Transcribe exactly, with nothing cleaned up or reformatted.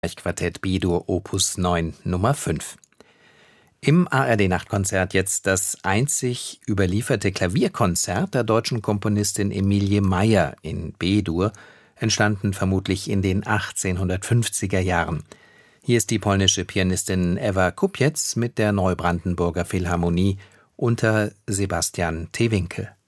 Quartett B-Dur Opus neun Nummer fünf. Im A R D-Nachtkonzert jetzt das einzig überlieferte Klavierkonzert der deutschen Komponistin Emilie Meyer in B-Dur, entstanden vermutlich in den achtzehnhundertfünfziger Jahren. Hier ist die polnische Pianistin Ewa Kupiec mit der Neubrandenburger Philharmonie unter Sebastian Tewinkel.